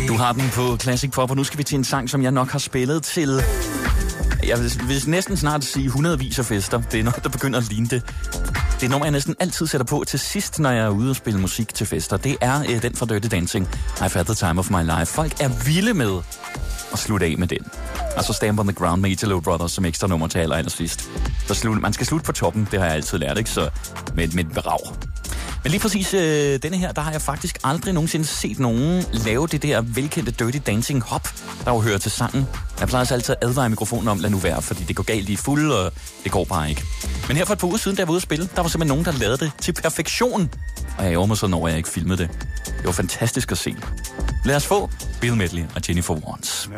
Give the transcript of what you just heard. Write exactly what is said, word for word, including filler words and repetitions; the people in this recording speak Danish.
Du har den på Classic Pop, og nu skal vi til en sang, som jeg nok har spillet til... Jeg vil, vil næsten snart sige hundredvis af fester. Det er noget, der begynder at ligne det. Det er nummer, jeg næsten altid sætter på til sidst, når jeg er ude og spille musik til fester. Det er øh, den fra Dirty Dancing. I've had the time of my life. Folk er vilde med at slutte af med den. Og så Stamp on the Ground med Italo Brothers som ekstra nummer til aller, aller sidst. Så slut, man skal slutte på toppen, det har jeg altid lært, ikke? Så med, med et brag. Men lige præcis øh, denne her, der har jeg faktisk aldrig nogensinde set nogen lave det der velkendte Dirty Dancing hop, der jo hører til sangen. Jeg plejer altså altid at advare mikrofonen om, lad nu være, fordi det går galt i fuld, og det går bare ikke. Men her for et par uger siden, da jeg var ude at spille, der var simpelthen nogen, der lavede det til perfektion. Og jeg ærger mig sådan over, at jeg ikke filmede det. Det var fantastisk at se. Lad os få Bill Medley og Jennifer Warnes.